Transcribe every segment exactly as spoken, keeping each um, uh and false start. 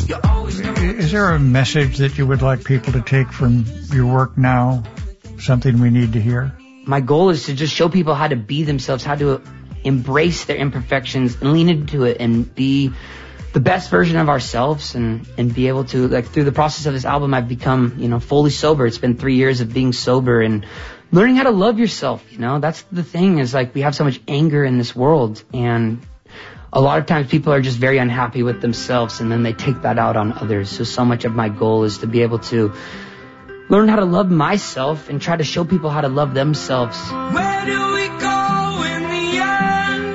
Is there a message that you would like people to take from your work now? Something we need to hear? My goal is to just show people how to be themselves, how to embrace their imperfections and lean into it and be the best version of ourselves and, and be able to, like, through the process of this album, I've become, you know, fully sober. It's been three years of being sober and learning how to love yourself, you know. That's the thing, is like we have so much anger in this world, and a lot of times people are just very unhappy with themselves and then they take that out on others. So, so much of my goal is to be able to learn how to love myself and try to show people how to love themselves. Where do we go in the end?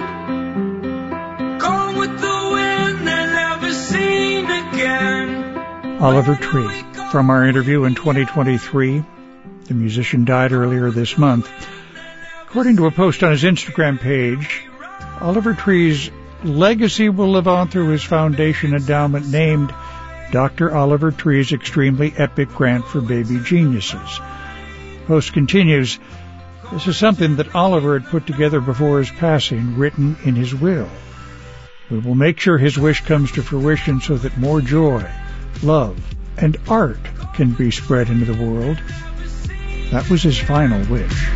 Go with the wind and never seen again. Oliver Tree. From our interview in twenty twenty-three, the musician died earlier this month. According to a post on his Instagram page, Oliver Tree's legacy will live on through his foundation endowment named Doctor Oliver Tree's Extremely Epic Grant for Baby Geniuses. The post continues, this is something that Oliver had put together before his passing, written in his will. We will make sure his wish comes to fruition so that more joy, love, and art can be spread into the world. That was his final wish.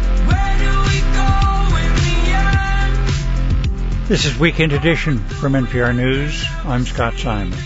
This is Weekend Edition from N P R News. I'm Scott Simon.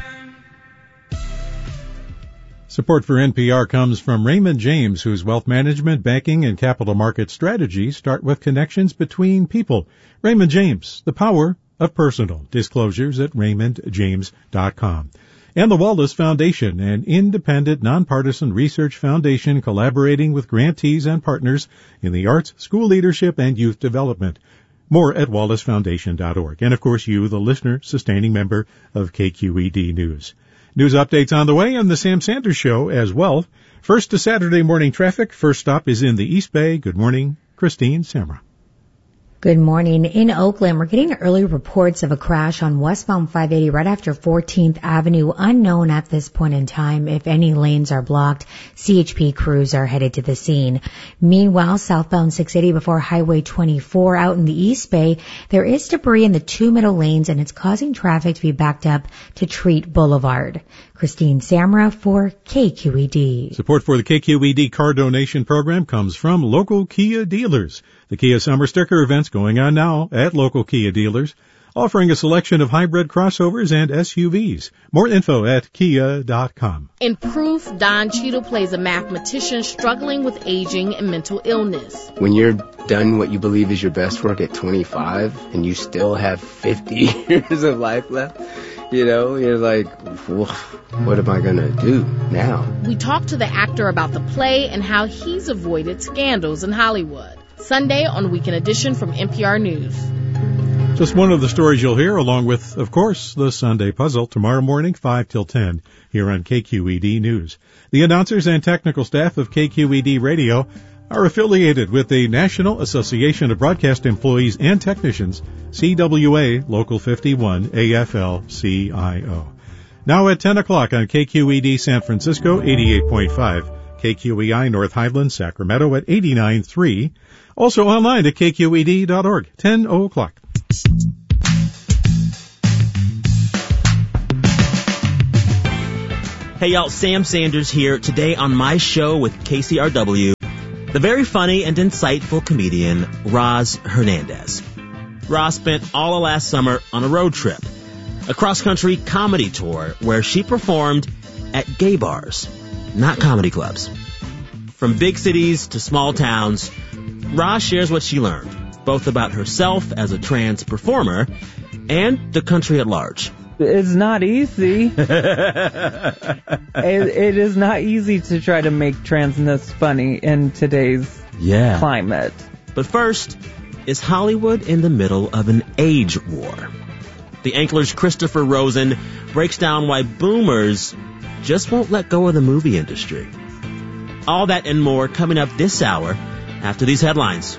Support for N P R comes from Raymond James, whose wealth management, banking, and capital market strategies start with connections between people. Raymond James, the power of personal. Disclosures at raymond james dot com. And the Wallace Foundation, an independent, nonpartisan research foundation collaborating with grantees and partners in the arts, school leadership, and youth development. More at wallace foundation dot org. And, of course, you, the listener, sustaining member of K Q E D News. News updates on the way and the Sam Sanders Show as well. First to Saturday morning traffic. First stop is in the East Bay. Good morning, Christine Samra. Good morning. In Oakland, we're getting early reports of a crash on westbound five eighty right after fourteenth Avenue. Unknown at this point in time if any lanes are blocked. C H P crews are headed to the scene. Meanwhile, southbound six eighty before Highway twenty-four out in the East Bay, there is debris in the two middle lanes and it's causing traffic to be backed up to Treat Boulevard. Christine Samra for K Q E D. Support for the K Q E D car donation program comes from local Kia dealers. The Kia Summer Sticker event's going on now at local Kia dealers, offering a selection of hybrid crossovers and S U Vs. More info at kia dot com. In Proof, Don Cheadle plays a mathematician struggling with aging and mental illness. When you're done what you believe is your best work at twenty-five and you still have fifty years of life left, you know, you're like, what am I going to do now? We talked to the actor about the play and how he's avoided scandals in Hollywood. Sunday on Weekend Edition from N P R News. Just one of the stories you'll hear, along with, of course, the Sunday Puzzle, tomorrow morning, five till ten, here on K Q E D News. The announcers and technical staff of K Q E D Radio are affiliated with the National Association of Broadcast Employees and Technicians, C W A Local fifty-one, A F L C I O. Now at ten o'clock on K Q E D San Francisco, eighty-eight point five, K Q E I North Highlands, Sacramento at eighty-nine point three, also online at K Q E D dot org, ten o'clock. Hey y'all, Sam Sanders here. Today on my show with K C R W, the very funny and insightful comedian Roz Hernandez. Roz spent all of last summer on a road trip, a cross-country comedy tour where she performed at gay bars, not comedy clubs. From big cities to small towns, Roz shares what she learned, both about herself as a trans performer and the country at large. It's not easy. it, it is not easy to try to make transness funny in today's yeah. climate. But first, is Hollywood in the middle of an age war? The Ankler's Christopher Rosen breaks down why boomers just won't let go of the movie industry. All that and more coming up this hour after these headlines.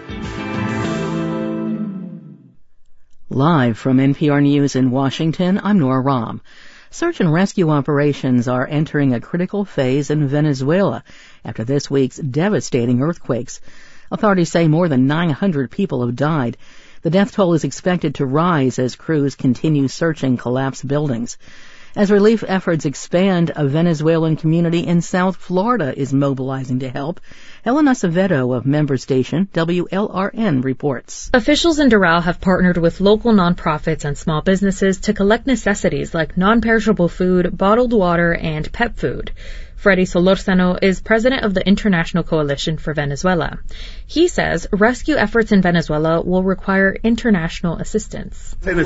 Live from N P R News in Washington, I'm Nora Rahm. Search and rescue operations are entering a critical phase in Venezuela after this week's devastating earthquakes. Authorities say more than nine hundred people have died. The death toll is expected to rise as crews continue searching collapsed buildings. As relief efforts expand, a Venezuelan community in South Florida is mobilizing to help. Elena Acevedo of member station W L R N reports. Officials in Doral have partnered with local nonprofits and small businesses to collect necessities like non-perishable food, bottled water, and pet food. Freddy Solorzano is president of the International Coalition for Venezuela. He says rescue efforts in Venezuela will require international assistance. Aid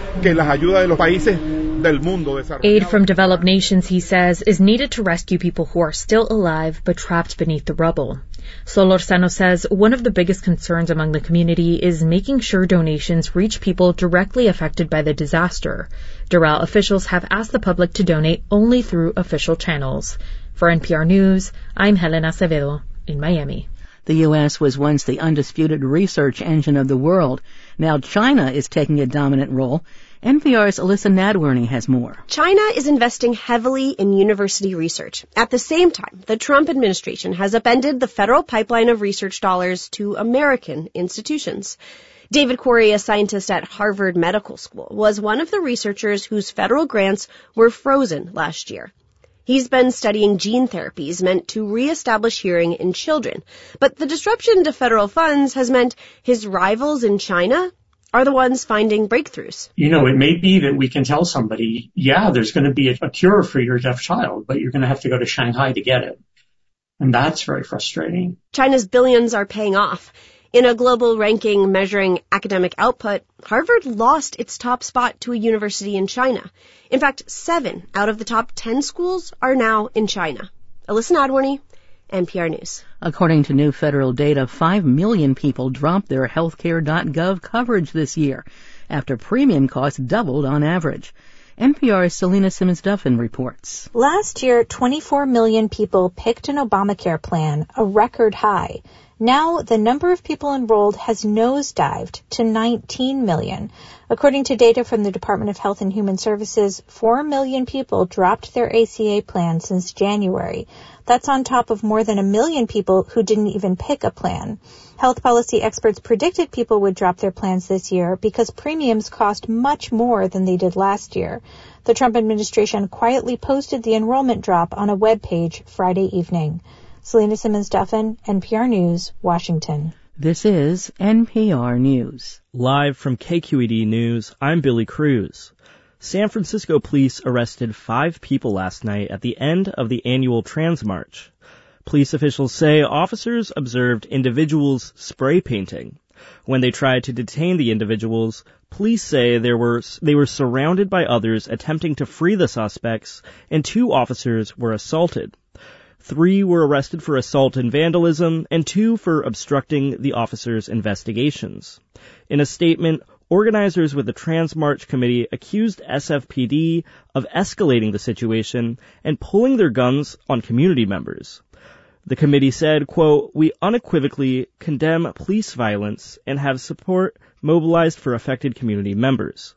from developed nations, he says, is needed to rescue people who are still alive but trapped beneath the rubble. Solorzano says one of the biggest concerns among the community is making sure donations reach people directly affected by the disaster. Doral officials have asked the public to donate only through official channels. For N P R News, I'm Helena Acevedo in Miami. The U S was once the undisputed research engine of the world. Now China is taking a dominant role. N P R's Alyssa Nadworny has more. China is investing heavily in university research. At the same time, the Trump administration has upended the federal pipeline of research dollars to American institutions. David Quarry, a scientist at Harvard Medical School, was one of the researchers whose federal grants were frozen last year. He's been studying gene therapies meant to reestablish hearing in children. But the disruption to federal funds has meant his rivals in China are the ones finding breakthroughs. You know, it may be that we can tell somebody, yeah, there's going to be a, a cure for your deaf child, but you're going to have to go to Shanghai to get it. And that's very frustrating. China's billions are paying off. In a global ranking measuring academic output, Harvard lost its top spot to a university in China. In fact, seven out of the top ten schools are now in China. Alyssa Nadworny, N P R News. According to new federal data, five million people dropped their healthcare dot gov coverage this year after premium costs doubled on average. N P R's Selena Simmons-Duffin reports. Last year, twenty-four million people picked an Obamacare plan, a record high. Now, the number of people enrolled has nosedived to nineteen million. According to data from the Department of Health and Human Services, four million people dropped their A C A plan since January. That's on top of more than a million people who didn't even pick a plan. Health policy experts predicted people would drop their plans this year because premiums cost much more than they did last year. The Trump administration quietly posted the enrollment drop on a web page Friday evening. Selena Simmons-Duffin, N P R News, Washington. This is N P R News. Live from K Q E D News, I'm Billy Cruz. San Francisco police arrested five people last night at the end of the annual Trans March. Police officials say officers observed individuals spray painting. When they tried to detain the individuals, police say there were they were surrounded by others attempting to free the suspects, and two officers were assaulted. Three were arrested for assault and vandalism, and two for obstructing the officers' investigations. In a statement, organizers with the Trans March Committee accused S F P D of escalating the situation and pulling their guns on community members. The committee said, quote, "We unequivocally condemn police violence and have support mobilized for affected community members."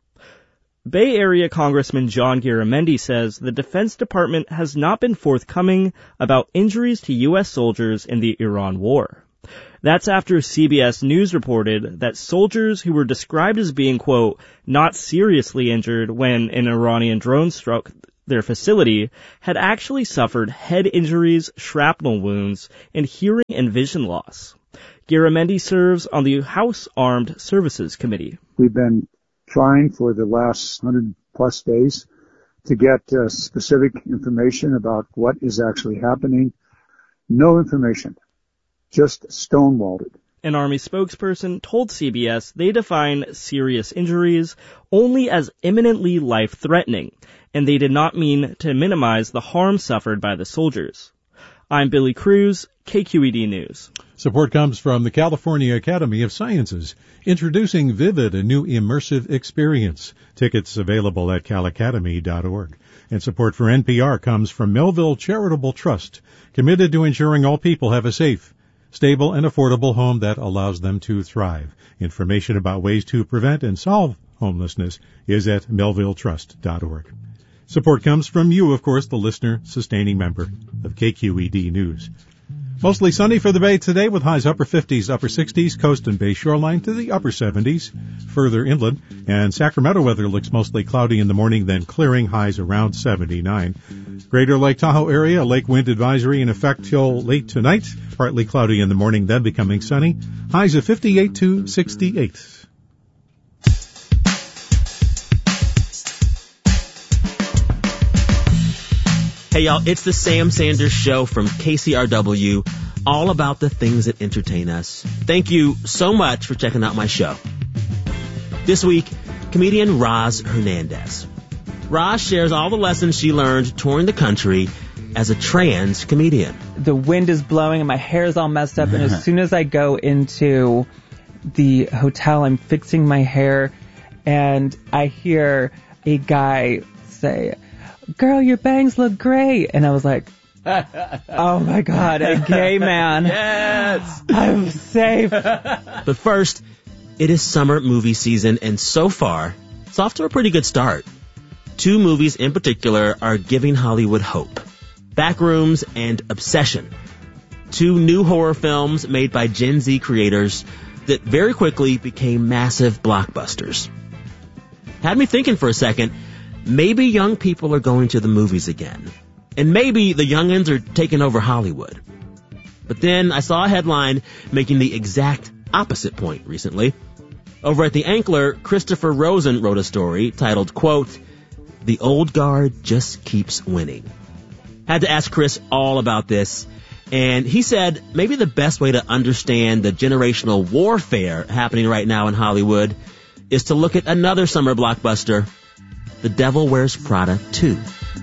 Bay Area Congressman John Garamendi says the Defense Department has not been forthcoming about injuries to U S soldiers in the Iran war. That's after C B S News reported that soldiers who were described as being, quote, not seriously injured when an Iranian drone struck their facility had actually suffered head injuries, shrapnel wounds, and hearing and vision loss. Garamendi serves on the House Armed Services Committee. We've been trying for the last hundred plus days to get uh, specific information about what is actually happening. No information, just stonewalled it. An Army spokesperson told C B S they define serious injuries only as imminently life-threatening, and they did not mean to minimize the harm suffered by the soldiers. I'm Billy Cruz, K Q E D News. Support comes from the California Academy of Sciences, introducing Vivid, a new immersive experience. Tickets available at cal academy dot org. And support for N P R comes from Melville Charitable Trust, committed to ensuring all people have a safe, stable, and affordable home that allows them to thrive. Information about ways to prevent and solve homelessness is at melville trust dot org. Support comes from you, of course, the listener, sustaining member of K Q E D News. Mostly sunny for the Bay today with highs upper fifties, upper sixties, coast and bay shoreline to the upper seventies, further inland. And Sacramento weather looks mostly cloudy in the morning, then clearing, highs around seventy-nine. Greater Lake Tahoe area, lake wind advisory in effect till late tonight. Partly cloudy in the morning, then becoming sunny. Highs of fifty-eight to sixty-eight. Hey y'all, it's the Sam Sanders Show from K C R W, all about the things that entertain us. Thank you so much for checking out my show. This week, comedian Roz Hernandez. Roz shares all the lessons she learned touring the country as a trans comedian. The wind is blowing and my hair is all messed up, and as soon as I go into the hotel, I'm fixing my hair, and I hear a guy say, "Girl, your bangs look great." And I was like, oh my God, a gay man. Yes! I'm safe. But first, it is summer movie season, and so far, it's off to a pretty good start. Two movies in particular are giving Hollywood hope. Backrooms and Obsession. Two new horror films made by Gen Z creators that very quickly became massive blockbusters. Had me thinking for a second, maybe young people are going to the movies again. And maybe the youngins are taking over Hollywood. But then I saw a headline making the exact opposite point recently. Over at The Ankler, Christopher Rosen wrote a story titled, quote, "The Old Guard Just Keeps Winning." Had to ask Chris all about this, and he said maybe the best way to understand the generational warfare happening right now in Hollywood is to look at another summer blockbuster, The Devil Wears Prada two.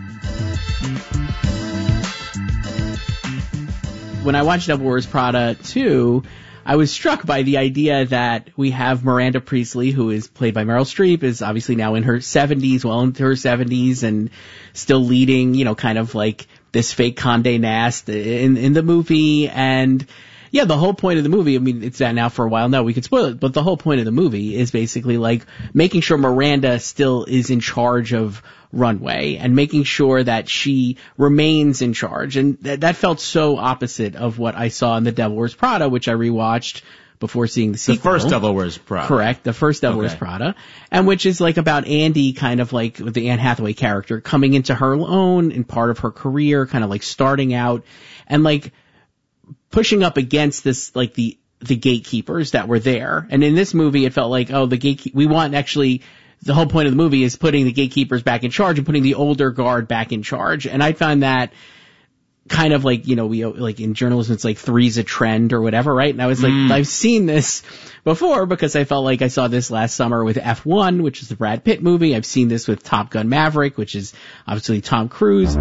When I watched Devil Wears Prada two, I was struck by the idea that we have Miranda Priestley, who is played by Meryl Streep, is obviously now in her seventies, well into her seventies, and still leading, you know, kind of like this fake Condé Nast in, in the movie. And yeah, the whole point of the movie, I mean, it's out now for a while now, we could spoil it, but the whole point of the movie is basically like making sure Miranda still is in charge of Runway and making sure that she remains in charge. And th- that felt so opposite of what I saw in The Devil Wears Prada, which I rewatched before seeing the sequel. The first Devil Wears Prada. Correct, the first Devil Okay. Wears Prada. And which is like about Andy, kind of like the Anne Hathaway character, coming into her own in part of her career, kind of like starting out and like pushing up against this, like the, the gatekeepers that were there. And in this movie, it felt like, oh, the gate, we want actually, the whole point of the movie is putting the gatekeepers back in charge and putting the older guard back in charge. And I found that kind of like, you know, we, like in journalism, it's like three's a trend or whatever, right? And I was like, Mm. I've seen this before because I felt like I saw this last summer with F one, which is the Brad Pitt movie. I've seen this with Top Gun Maverick, which is obviously Tom Cruise.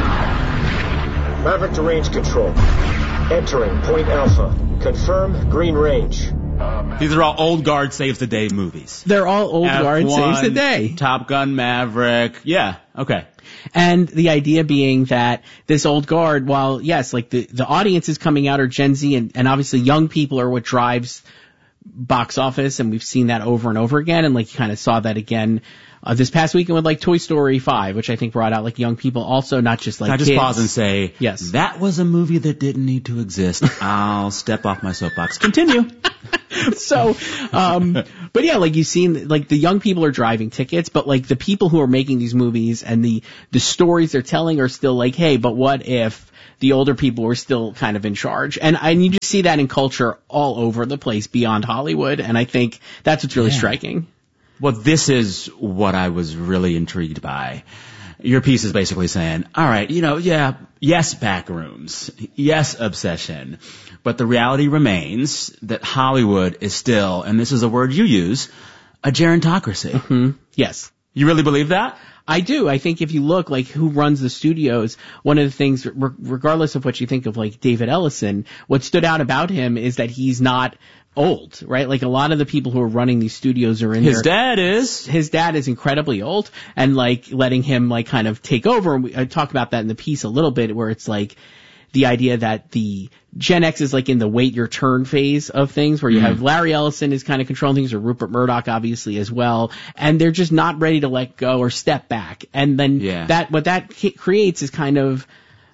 Maverick to range control. Entering Point Alpha. Confirm green range. These are all Old Guard Saves the Day movies. They're all Old Guard Saves the Day. Top Gun Maverick. Yeah, okay. And the idea being that this old guard, while yes, like the, the audience is coming out are Gen Z and, and obviously young people are what drives box office, and we've seen that over and over again, and like you kind of saw that again uh, this past weekend with like Toy Story five, which I think brought out like young people also, not just like Can I just kids. pause and say, yes, that was a movie that didn't need to exist. I'll step off my soapbox. Continue. So, um, but yeah, like you've seen, like the young people are driving tickets, but like the people who are making these movies and the, the stories they're telling are still like, hey, but what if the older people were still kind of in charge? And, and you just see that in culture all over the place beyond Hollywood. And I think that's what's really Yeah. striking. Well, this is what I was really intrigued by. Your piece is basically saying, all right, you know, yeah, yes, backrooms, yes, obsession, but the reality remains that Hollywood is still, and this is a word you use, a gerontocracy. Mm-hmm. Yes. You really believe that? I do. I think if you look like who runs the studios, one of the things, re- regardless of what you think of like David Ellison, what stood out about him is that he's not old, right? Like a lot of the people who are running these studios are in His their, dad is. His dad is incredibly old, and like letting him like kind of take over. And we, I talk about that in the piece a little bit, where it's like the idea that the Gen X is like in the wait your turn phase of things, where you Mhm. have Larry Ellison is kind of controlling things, or Rupert Murdoch obviously as well, and they're just not ready to let go or step back. And then Yeah. that what that ca- creates is kind of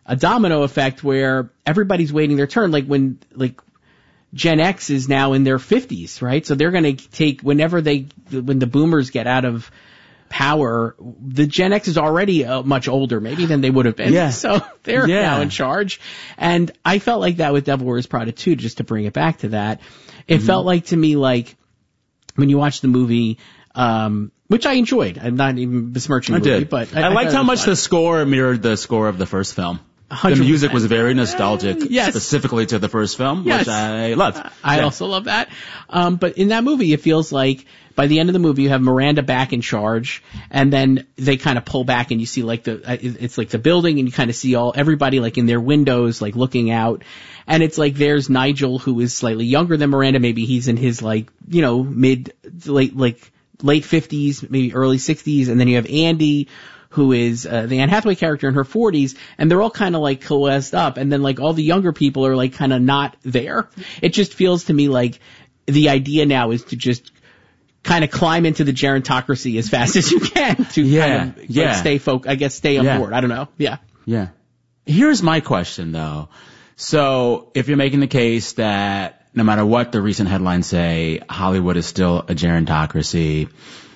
a domino effect where everybody's waiting their turn. Like when, like, Gen X is now in their fifties, right? So they're going to take, whenever they, when the boomers get out of power, the Gen X is already uh, much older, maybe than they would have been. Yeah. So they're Yeah. now in charge. And I felt like that with Devil Wears Prada too, just to bring it back to that. It Mm-hmm. felt like to me like when you watch the movie, um, which I enjoyed. I'm not even besmirching I the movie, did. but I, I, liked I how much fun. the score mirrored the score of the first film. one hundred The percent. music was very nostalgic, Yes. specifically to the first film, Yes. which I loved. I Yeah. also love that. Um, but in that movie, it feels like by the end of the movie, you have Miranda back in charge, and then they kind of pull back, and you see like the uh, it's like the building, and you kind of see all everybody like in their windows, like looking out, and it's like there's Nigel, who is slightly younger than Miranda. Maybe he's in his like you know mid late like late fifties, maybe early sixties, and then you have Andy, who is uh, the Anne Hathaway character in her forties, and they're all kind of like coalesced up, and then like all the younger people are like kind of not there. It just feels to me like the idea now is to just kind of climb into the gerontocracy as fast as you can to Yeah, kind of like, yeah. stay folk, I guess stay on Yeah. board. I don't know. Yeah. Yeah. Here's my question though. So if you're making the case that no matter what the recent headlines say, Hollywood is still a gerontocracy,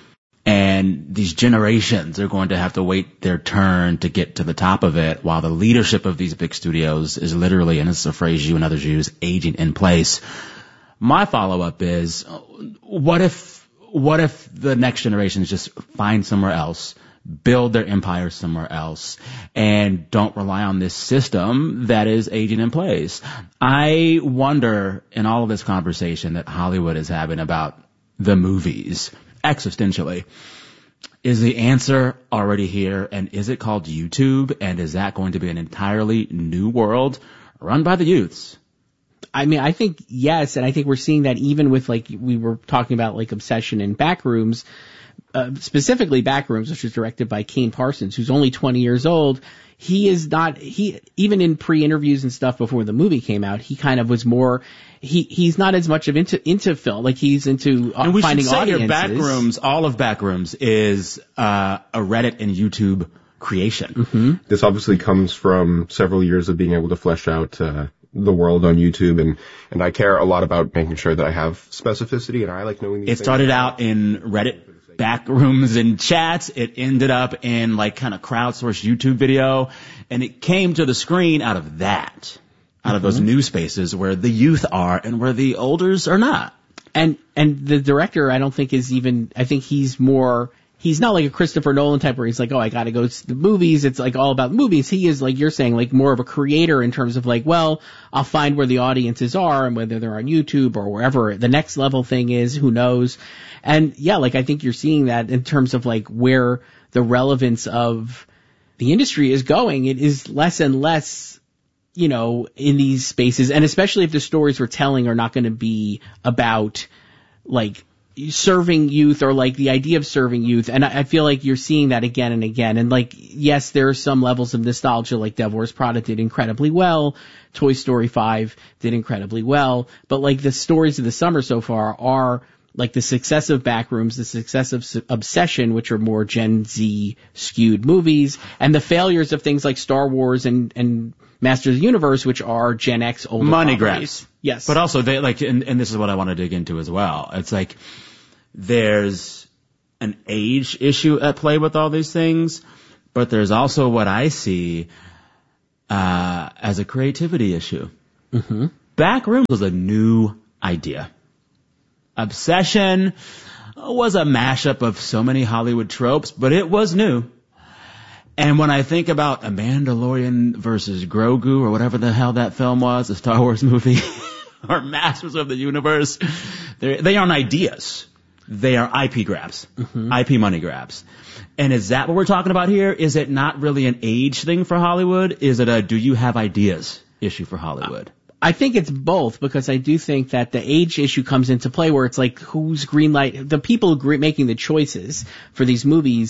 and these generations are going to have to wait their turn to get to the top of it, while the leadership of these big studios is literally, and it's a phrase you and others use, aging in place. My follow-up is, what if, what if the next generations just find somewhere else, build their empire somewhere else, and don't rely on this system that is aging in place? I wonder, in all of this conversation that Hollywood is having about the movies, existentially, is the answer already here? And is it called YouTube? And is that going to be an entirely new world run by the youths? I mean, I think yes, and I think we're seeing that even with like we were talking about like Obsession and Backrooms, uh, specifically Backrooms, which was directed by Kane Parsons, who's only twenty years old. He is not he even in pre-interviews and stuff before the movie came out, he kind of was more he he's not as much of into into film, like he's into uh, and we finding should say audiences. Here, Backrooms, all of Backrooms is uh, a Reddit and YouTube creation. Mm-hmm. This obviously comes from several years of being able to flesh out uh, the world on YouTube, and and I care a lot about making sure that I have specificity, and I like knowing these It things. started out in Reddit backrooms and chats. It ended up in like kind of crowdsourced YouTube video, and it came to the screen out of that, out of those new spaces where the youth are and where the olders are not. And and the director, I don't think is even. I think he's more. He's not like a Christopher Nolan type where he's like, oh, I got to go to the movies. It's like all about movies. He is, like you're saying, like more of a creator in terms of like, well, I'll find where the audiences are and whether they're on YouTube or wherever the next level thing is, who knows. And yeah, like I think you're seeing that in terms of like where the relevance of the industry is going. It is less and less, you know, in these spaces. And especially if the stories we're telling are not going to be about like serving youth or like the idea of serving youth. And I, I feel like you're seeing that again and again. And like, yes, there are some levels of nostalgia, like Devil Wears Prada did incredibly well. Toy Story five did incredibly well. But like the stories of the summer so far are like the success of Backrooms, the success of Obsession, which are more Gen Z skewed movies, and the failures of things like Star Wars and, and Masters of the Universe, which are Gen X older Money properties. grabs. Yes. But also they like, and, and this is what I want to dig into as well. It's like, there's an age issue at play with all these things, but there's also what I see uh as a creativity issue. Mm-hmm. Backrooms was a new idea. Obsession was a mashup of so many Hollywood tropes, but it was new. And when I think about A Mandalorian versus Grogu, or whatever the hell that film was, a Star Wars movie, or Masters of the Universe, they aren't ideas. They are I P grabs, mm-hmm. I P money grabs. And is that what we're talking about here? Is it not really an age thing for Hollywood? Is it a do you have ideas issue for Hollywood? I think it's both, because I do think that the age issue comes into play where it's like who's greenlight, the people green, making the choices for these movies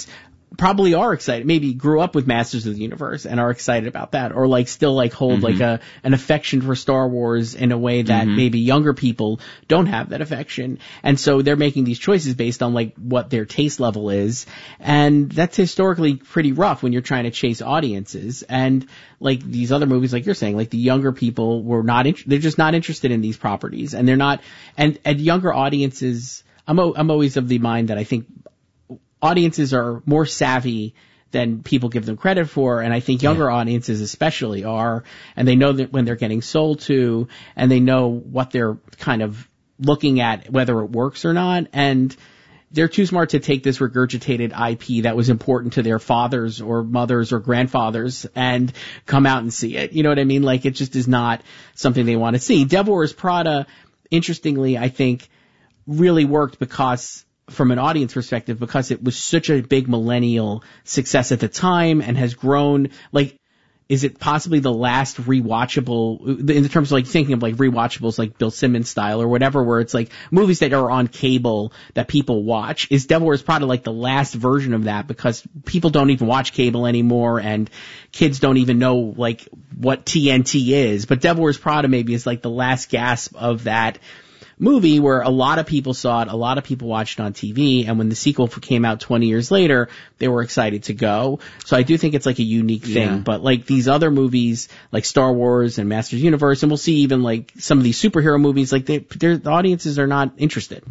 probably are excited, maybe grew up with Masters of the Universe and are excited about that, or like still like hold mm-hmm. like a an affection for Star Wars in a way that mm-hmm. maybe younger people don't have that affection. And so they're making these choices based on like what their taste level is. And that's historically pretty rough when you're trying to chase audiences. And like these other movies, like you're saying, like the younger people were not, in- they're just not interested in these properties, and they're not, and, and younger audiences, I'm, o- I'm always of the mind that I think audiences are more savvy than people give them credit for, and I think younger yeah. audiences especially are, and they know that when they're getting sold to, and they know what they're kind of looking at, whether it works or not, and they're too smart to take this regurgitated I P that was important to their fathers or mothers or grandfathers and come out and see it. You know what I mean? Like, it just is not something they want to see. Devil Wears Prada, interestingly, I think, really worked because from an audience perspective, because it was such a big millennial success at the time and has grown. Like, is it possibly the last rewatchable, in terms of like thinking of like rewatchables like Bill Simmons style or whatever, where it's like movies that are on cable that people watch? Is Devil Wears Prada like the last version of that, because people don't even watch cable anymore and kids don't even know like what T N T is? But Devil Wears Prada maybe is like the last gasp of that movie where a lot of people saw it, a lot of people watched it on T V, and when the sequel came out twenty years later, they were excited to go. So I do think it's like a unique thing, yeah. But like these other movies, like Star Wars and Masters of the Universe, and we'll see even like some of these superhero movies, like they, their audiences are not interested.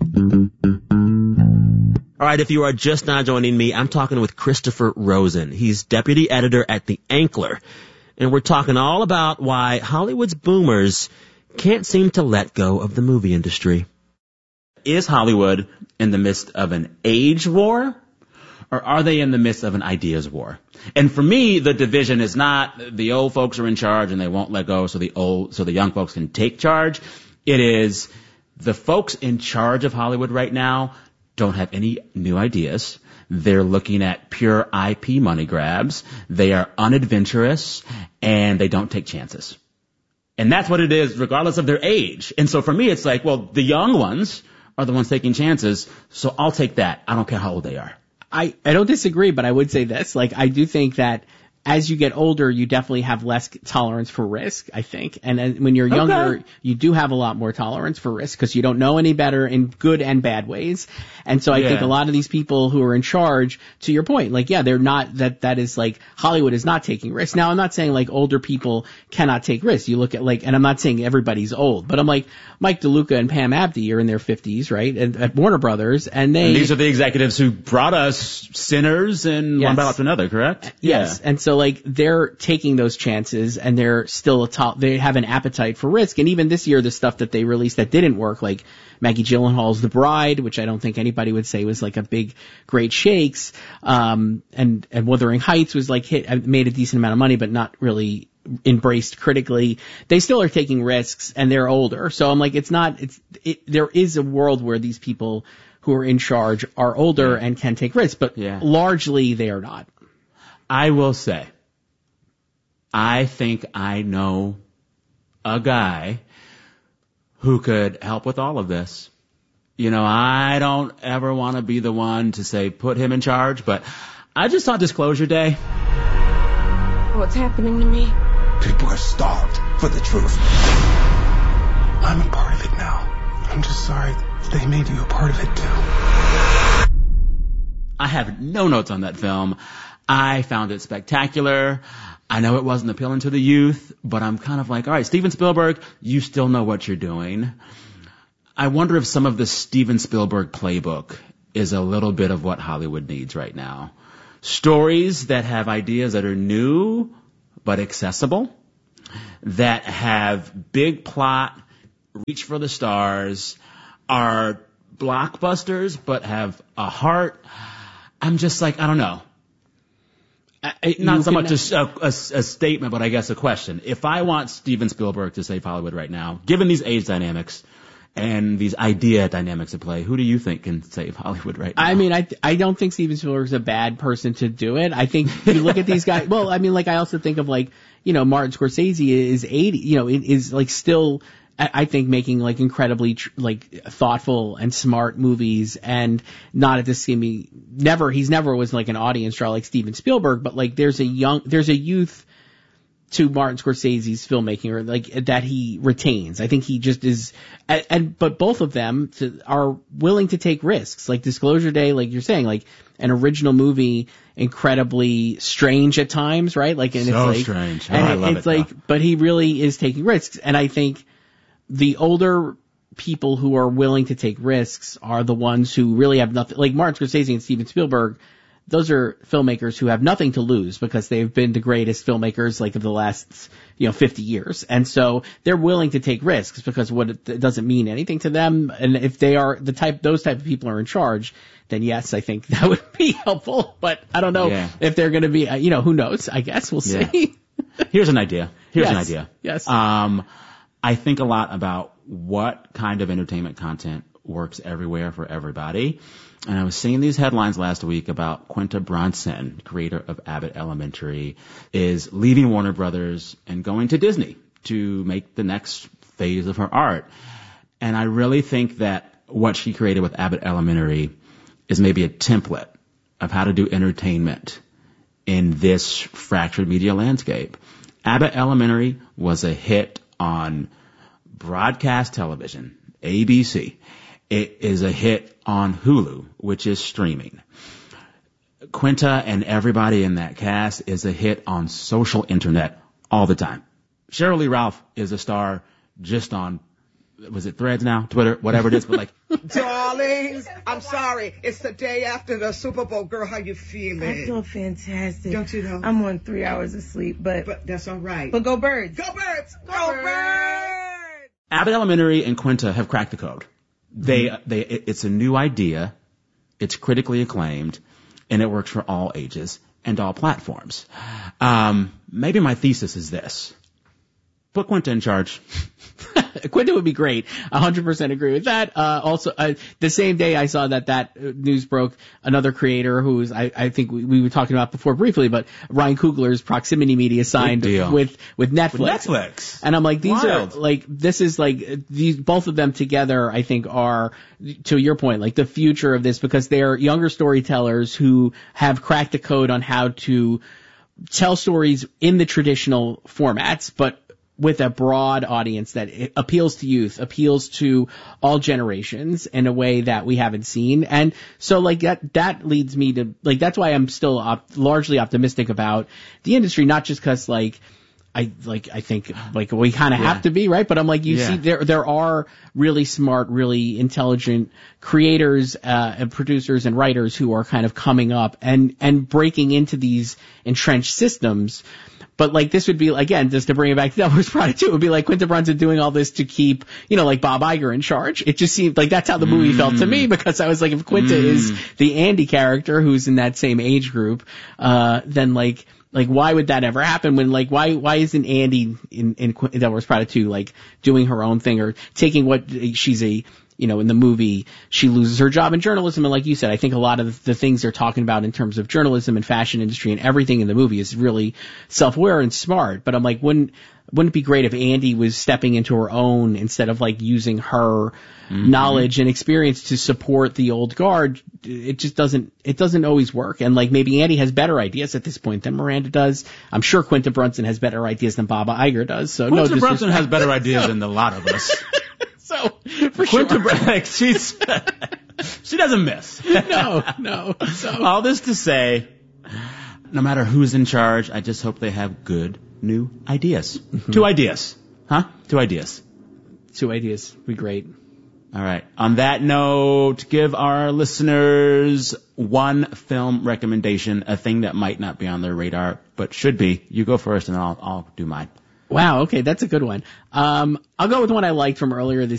All right, if you are just now joining me, I'm talking with Christopher Rosen. He's deputy editor at The Ankler, and we're talking all about why Hollywood's boomers can't seem to let go of the movie industry. Is Hollywood in the midst of an age war, or are they in the midst of an ideas war? And for me, the division is not the old folks are in charge and they won't let go so the old, so the young folks can take charge. It is the folks in charge of Hollywood right now don't have any new ideas. They're looking at pure I P money grabs. They are unadventurous and they don't take chances. And that's what it is, regardless of their age. And so for me, it's like, well, the young ones are the ones taking chances, so I'll take that. I don't care how old they are. I, I don't disagree, but I would say this. Like, I do think that as you get older, you definitely have less tolerance for risk, I think. And uh, when you're younger, okay. you do have a lot more tolerance for risk because you don't know any better in good and bad ways. And so I yeah. think a lot of these people who are in charge, to your point, like, yeah, they're not, that, that is like, Hollywood is not taking risks. Now, I'm not saying like older people cannot take risks. You look at like, and I'm not saying everybody's old, but I'm like, Mike DeLuca and Pam Abdi are in their fifties, right? At, at Warner Brothers, and they. And these are the executives who brought us Sinners and yes. One Battle After Another, correct? Yes. Yeah. And so like, they're taking those chances, and they're still a top, they have an appetite for risk. And even this year, the stuff that they released that didn't work, like Maggie Gyllenhaal's The Bride, which I don't think anybody would say was like a big, great shakes, um, and, and Wuthering Heights was like hit, made a decent amount of money, but not really embraced critically. They still are taking risks, and they're older. So I'm like, it's not, it's, it, there is a world where these people who are in charge are older yeah. and can take risks, but yeah. largely they are not. I will say, I think I know a guy who could help with all of this. You know, I don't ever want to be the one to say put him in charge, but I just saw Disclosure Day. What's happening to me? People are starved for the truth. I'm a part of it now. I'm just sorry they made you a part of it too. I have no notes on that film. I found it spectacular. I know it wasn't appealing to the youth, but I'm kind of like, all right, Steven Spielberg, you still know what you're doing. I wonder if some of the Steven Spielberg playbook is a little bit of what Hollywood needs right now. Stories that have ideas that are new but accessible, that have big plot, reach for the stars, are blockbusters but have a heart. I'm just like, I don't know. I, not so much a, a, a statement, but I guess a question. If I want Steven Spielberg to save Hollywood right now, given these age dynamics and these idea dynamics at play, who do you think can save Hollywood right now? I mean, I I don't think Steven Spielberg's a bad person to do it. I think you look at these guys. Well, I mean, like I also think of like, you know, Martin Scorsese is eighty. You know, is like still I, I think making like incredibly tr- like thoughtful and smart movies, and not at this scheming. Never, he's never was like an audience draw like Steven Spielberg, but like there's a young, there's a youth to Martin Scorsese's filmmaking, or like that he retains. I think he just is, and, and but both of them to, are willing to take risks. Like Disclosure Day, like you're saying, like an original movie, incredibly strange at times, right? Like, and so it's like, strange. Oh, and I love it's it, like, though. but he really is taking risks, and I think the older people who are willing to take risks are the ones who really have nothing. Like Martin Scorsese and Steven Spielberg, those are filmmakers who have nothing to lose because they've been the greatest filmmakers like of the last, you know, fifty years. And so they're willing to take risks because what it, it doesn't mean anything to them. And if they are the type, those type of people are in charge, then yes, I think that would be helpful. But I don't know Yeah. if they're going to be, uh, you know, who knows? I guess we'll Yeah. see. Here's an idea. Here's Yes. an idea. Yes. Um, I think a lot about what kind of entertainment content works everywhere for everybody. And I was seeing these headlines last week about Quinta Brunson, creator of Abbott Elementary, is leaving Warner Brothers and going to Disney to make the next phase of her art. And I really think that what she created with Abbott Elementary is maybe a template of how to do entertainment in this fractured media landscape. Abbott Elementary was a hit on broadcast television, A B C. It is a hit on Hulu, which is streaming. Quinta and everybody in that cast is a hit on social internet all the time. Sheryl Lee Ralph is a star just on, was it Threads now? Twitter? Whatever it is, but like... Darlings, I'm sorry. It's the day after the Super Bowl. Girl, how you feeling? I feel fantastic. Don't you know? I'm on three hours of sleep, but... But that's all right. But go Birds. Go Birds! Go, go Birds! Birds! Abbott Elementary and Quinta have cracked the code. They, they, it's a new idea, it's critically acclaimed, and it works for all ages and all platforms. Um, maybe my thesis is this. Put Quinta in charge. Quinta would be great. one hundred percent agree with that. Uh, also, uh, the same day I saw that that news broke, another creator who's, I, I think we, we were talking about before briefly, but Ryan Coogler's Proximity Media signed with, with Netflix. With Netflix. And I'm like, these Wild. are, like, this is like, these, both of them together, I think are, to your point, like the future of this, because they're younger storytellers who have cracked the code on how to tell stories in the traditional formats, but with a broad audience that appeals to youth, appeals to all generations in a way that we haven't seen. And so like that, that leads me to, like, that's why I'm still op- largely optimistic about the industry, not just cause like, I, like, I think, like, we kind of Yeah. have to be, right? But I'm like, you Yeah. see, there, there are really smart, really intelligent creators, uh, and producers and writers who are kind of coming up and, and breaking into these entrenched systems. But like this would be, again, just to bring it back to Devil's Product two, it would be like Quinta Brunson doing all this to keep, you know, like Bob Iger in charge. It just seemed like that's how the movie Mm. felt to me, because I was like, if Quinta Mm. is the Andy character who's in that same age group, uh, then like, like why would that ever happen when like, why, why isn't Andy in, in, in Devil's Product two, like doing her own thing or taking what she's a, you know, in the movie, she loses her job in journalism. And like you said, I think a lot of the things they're talking about in terms of journalism and fashion industry and everything in the movie is really self-aware and smart. But I'm like, wouldn't, wouldn't it be great if Andy was stepping into her own instead of like using her mm-hmm. knowledge and experience to support the old guard? It just doesn't, it doesn't always work. And like maybe Andy has better ideas at this point than Miranda does. I'm sure Quinta Brunson has better ideas than Bob Iger does. So Quinta no Brunson has better ideas than a lot of us. So, for Quinta sure. Brunson, like, she's, she doesn't miss. No, no. So. All this to say, no matter who's in charge, I just hope they have good new ideas. Mm-hmm. Two ideas. Huh? Two ideas. Two ideas. Be great. All right. On that note, give our listeners one film recommendation, a thing that might not be on their radar, but should be. You go first and I'll, I'll do mine. Wow. Okay. That's a good one. Um, I'll go with one I liked from earlier this